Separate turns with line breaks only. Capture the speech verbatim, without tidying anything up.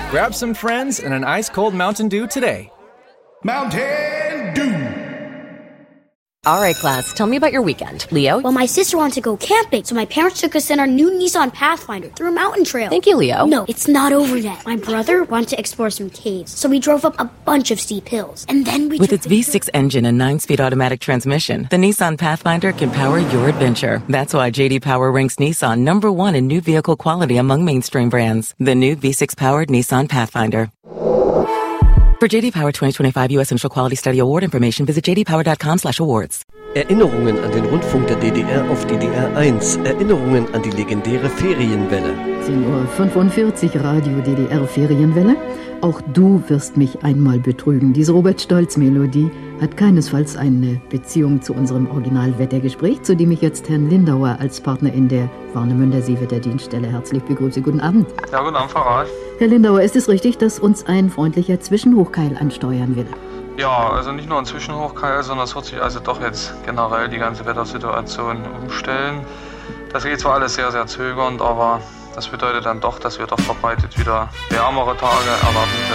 Grab some friends and an ice-cold Mountain Dew today.
Mountain Dew!
All right, class, tell me about your weekend. Leo?
Well, my sister wanted to go camping, so my parents took us in our new Nissan Pathfinder through a mountain trail.
Thank you, Leo.
No, it's not over yet. My brother wanted to explore some caves, so we drove up a bunch of steep hills. And then we
With
took
its V six engine and nine-speed automatic transmission, the Nissan Pathfinder can power your adventure. That's why J D Power ranks Nissan number one in new vehicle quality among mainstream brands. The new V six-powered Nissan Pathfinder. For J D Power twenty twenty-five U S Initial Quality Study Award information, visit j d power dot com slash awards.
Erinnerungen an den Rundfunk der D D R auf D D R eins. Erinnerungen an die legendäre Ferienwelle.
zehn Uhr fünfundvierzig, Radio D D R Ferienwelle. Auch du wirst mich einmal betrügen. Diese Robert-Stolz-Melodie hat keinesfalls eine Beziehung zu unserem Original-Wettergespräch, zu dem ich jetzt Herrn Lindauer als Partner in der Warnemünder Seewetterdienststelle herzlich begrüße. Guten Abend.
Ja, guten Abend, Frau Rath.
Herr Lindauer, ist es richtig, dass uns ein freundlicher Zwischenhochkeil ansteuern will?
Ja, also nicht nur ein Zwischenhochkeil, sondern es wird sich also doch jetzt generell die ganze Wettersituation umstellen. Das geht zwar alles sehr, sehr zögernd, aber das bedeutet dann doch, dass wir doch verbreitet wieder wärmere Tage erwarten können.